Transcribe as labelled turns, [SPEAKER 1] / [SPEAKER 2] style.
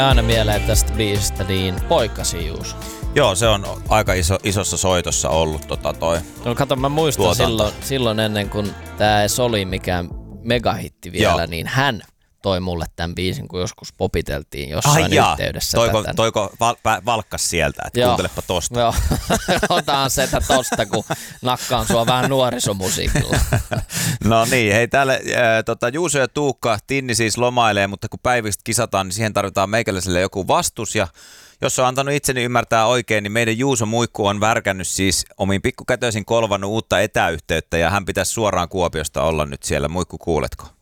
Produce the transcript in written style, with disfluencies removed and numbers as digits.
[SPEAKER 1] Aina mieleen tästä biisistä niin Poikasi Juuso.
[SPEAKER 2] Joo, se on aika isossa soitossa ollut toi.
[SPEAKER 1] No kato, mä muistan silloin ennen kuin tää edes oli mikään megahitti vielä, niin hän toi mulle tämän biisin, kun joskus popiteltiin jossain yhteydessä.
[SPEAKER 2] Toiko valkkas sieltä, että kuuntelepa tosta.
[SPEAKER 1] Joo, otaan setä tosta, kun nakkaan sua vähän nuorisomusiikilla.
[SPEAKER 2] No niin, hei täällä Juuso ja Tuukka, Tinni siis lomailee, mutta kun päivistä kisataan, niin siihen tarvitaan meikäläiselle joku vastus ja jos on antanut itseni ymmärtää oikein, niin meidän Juuso Muikku on värkännyt siis omiin pikkukätöisin kolvannut uutta etäyhteyttä ja hän pitäisi suoraan Kuopiosta olla nyt siellä. Muikku, kuuletko?